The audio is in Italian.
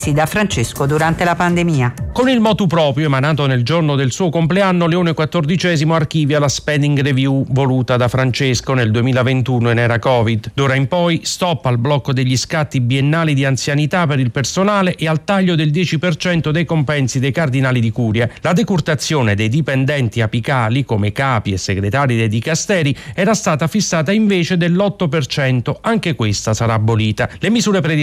da Francesco durante la pandemia. Con il motu proprio emanato nel giorno del suo compleanno, Leone XIV archivia la spending review voluta da Francesco nel 2021 in era Covid. D'ora in poi stop al blocco degli scatti biennali di anzianità per il personale e al taglio del 10% dei compensi dei cardinali di curia. La decurtazione dei dipendenti apicali come capi e segretari dei dicasteri era stata fissata invece dell'8%, anche questa sarà abolita. Le misure